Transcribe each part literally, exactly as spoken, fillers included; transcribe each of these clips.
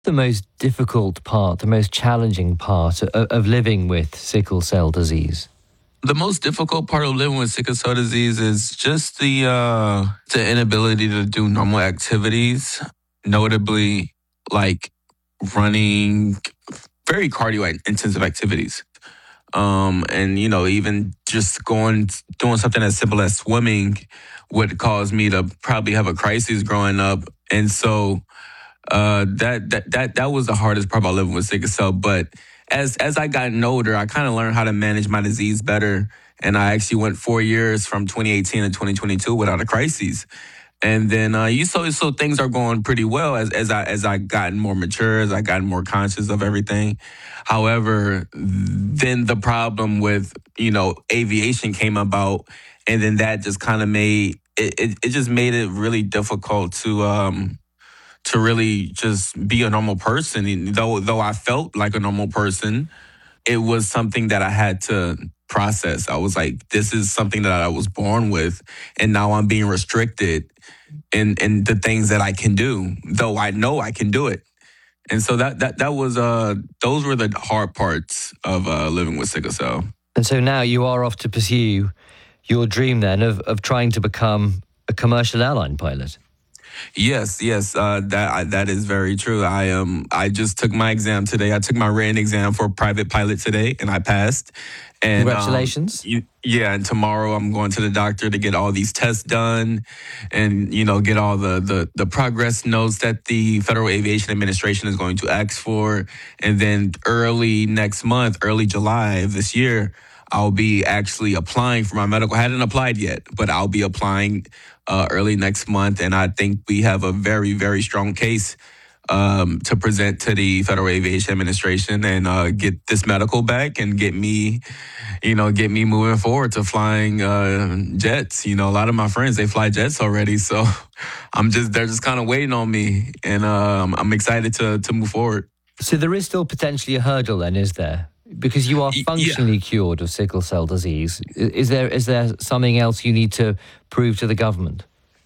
The most difficult part, the most challenging part of, of living with sickle cell disease? The most difficult part of living with sickle cell disease is just the uh, the inability to do normal activities, notably like running, very cardio-intensive activities. Um, and, you know, even just going, doing something as simple as swimming would cause me to probably have a crisis growing up. And so uh, that, that, that, that was the hardest part about living with sickle cell. But as, as I gotten older, I kind of learned how to manage my disease better. And I actually went four years from twenty eighteen to twenty twenty-two without a crisis. And then uh, you so so things are going pretty well as as I as I gotten more mature, as I gotten more conscious of everything. However, then the problem with, you know, aviation came about, and then that just kind of made it, it. It just made it really difficult to um to really just be a normal person. And though though I felt like a normal person, it was something that I had to process. I was like, this is something that I was born with, and now I'm being restricted in in the things that I can do, though I know I can do it. And so that that that was uh those were the hard parts of uh, living with sickle cell. And so now you are off to pursue your dream then of, of trying to become a commercial airline pilot. Yes, yes, uh, that I, that is very true. I um I just took my exam today. I took my written exam for private pilot today, and I passed. And congratulations! Um, you, yeah, and tomorrow I'm going to the doctor to get all these tests done, and you know get all the the the progress notes that the Federal Aviation Administration is going to ask for, and then early next month, early July of this year, I'll be actually applying for my medical. I hadn't applied yet, but I'll be applying uh, early next month. And I think we have a very, very strong case um, to present to the Federal Aviation Administration and uh, get this medical back and get me, you know, get me moving forward to flying uh, jets. You know, a lot of my friends, they fly jets already. So I'm just, they're just kind of waiting on me. And um, I'm excited to to move forward. So there is still potentially a hurdle then, is there? Because you are functionally yeah. cured of sickle cell disease. Is there is there something else you need to prove to the government?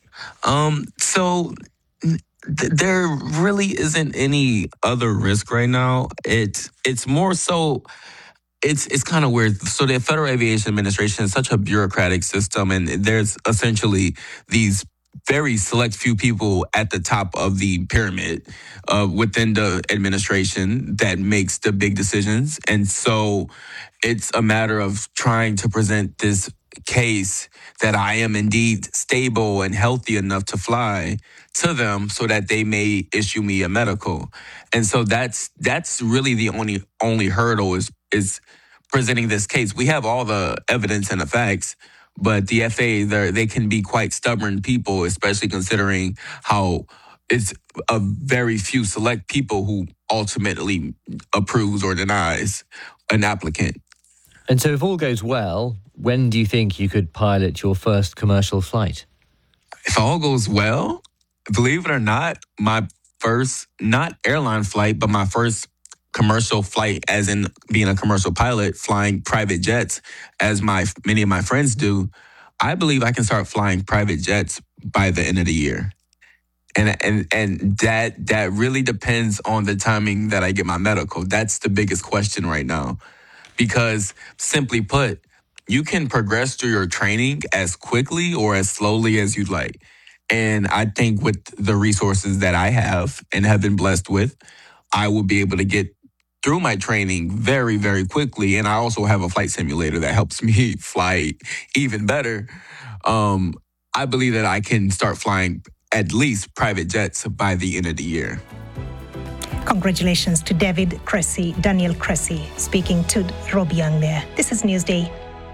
Um. So th- there really isn't any other risk right now. It's it's more so. It's it's kind of weird. So the Federal Aviation Administration is such a bureaucratic system, and there's essentially these very select few people at the top of the pyramid uh, within the administration that makes the big decisions. And so it's a matter of trying to present this case that I am indeed stable and healthy enough to fly to them so that they may issue me a medical. And so that's that's really the only only hurdle is is presenting this case. We have all the evidence and the facts, but the F A A, they can be quite stubborn people, especially considering how it's a very few select people who ultimately approves or denies an applicant. And so if all goes well, when do you think you could pilot your first commercial flight? If all goes well, believe it or not, my first, not airline flight, but my first commercial flight, as in being a commercial pilot, flying private jets, as my many of my friends do, I believe I can start flying private jets by the end of the year. And and and that that really depends on the timing that I get my medical. That's the biggest question right now. Because simply put, you can progress through your training as quickly or as slowly as you'd like. And I think with the resources that I have and have been blessed with, I will be able to get through my training very, very quickly. And I also have a flight simulator that helps me fly even better. Um, I believe that I can start flying at least private jets by the end of the year. Congratulations to David Cressy, Daniel Cressy, speaking to Rob Young there. This is Newsday.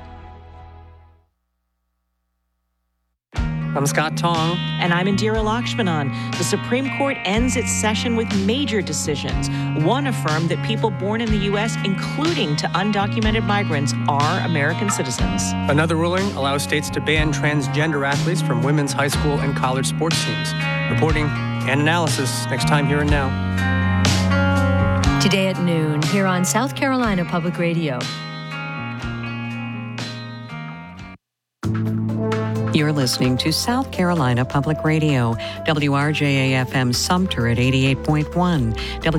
I'm Scott Tong. And I'm Indira Lakshmanan. The Supreme Court ends its session with major decisions. One affirmed that people born in the U S, including to undocumented migrants, are American citizens. Another ruling allows states to ban transgender athletes from women's high school and college sports teams. Reporting and analysis next time Here and Now. Today at noon, here on South Carolina Public Radio. You're listening to South Carolina Public Radio, W R J A F M Sumter at eighty-eight point one,